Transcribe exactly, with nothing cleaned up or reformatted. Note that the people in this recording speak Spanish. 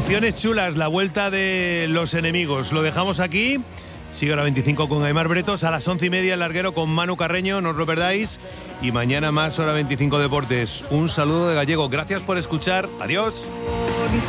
Acciones chulas, la vuelta de los enemigos. Lo dejamos aquí. Sigue hora veinticinco con Aimar Bretos. A las once y media el larguero con Manu Carreño. No os lo perdáis. Y mañana más hora veinticinco Deportes. Un saludo de Gallego. Gracias por escuchar. Adiós.